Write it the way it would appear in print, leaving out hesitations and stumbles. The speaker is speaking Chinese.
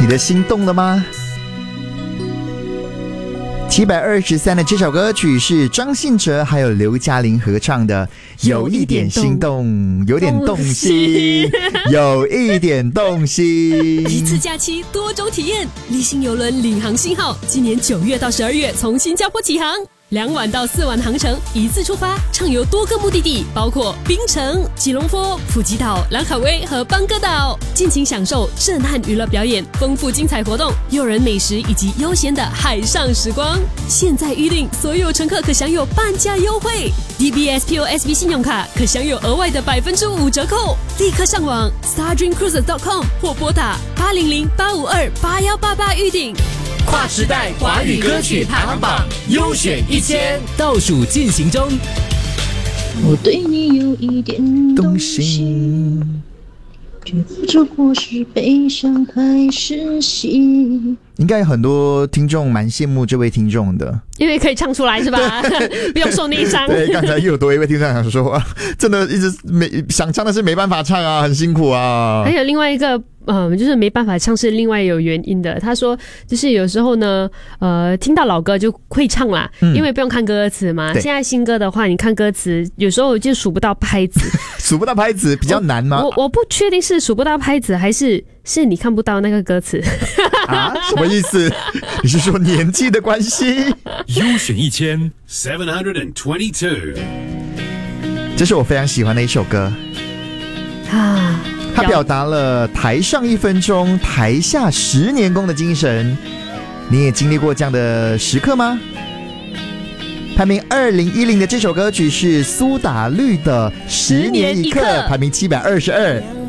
你的心动了吗？723的这首歌曲是张信哲还有刘嘉玲合唱的，有一点心动，有点动心，有一点动心。 一次假期多种体验，立新邮轮领航信号今年9月到12月从新加坡起航，2晚到4晚航程，一次出发，畅游多个目的地，包括槟城、吉隆坡、普吉岛、兰卡威和邦哥岛，尽情享受震撼娱乐表演、丰富精彩活动、诱人美食以及悠闲的海上时光。现在预定，所有乘客可享有半价优惠 ，DBS POSB 信用卡可享有额外的5%折扣。立刻上网 stardreamcruises.com 或拨打800-852-8188预订。 跨时代华语歌曲排行榜优选1000倒数进行中。 我对你有一点动心，却不知或是悲伤还是喜。 应该有很多听众蛮羡慕这位听众的， 因为可以唱出来是吧？不用受内伤。 对，刚才又有多一位听众想说，真的一直想唱的是没办法唱啊，很辛苦啊。 还有另外一个。就是没办法唱是另外有原因的。他说，就是有时候呢，听到老歌就会唱啦，因为不用看歌词嘛。现在新歌的话，你看歌词，有时候就数不到拍子， 数不到拍子比较难吗？ 我不确定是数不到拍子，还是你看不到那个歌词。 啊？什么意思？你是说年纪的关系？ 优选722， 这是我非常喜欢的一首歌啊。 他表达了台上1分钟，台下10年功的精神。你也经历过这样的时刻吗？排名2010的这首歌曲是苏打绿的《10年一刻》，排名722。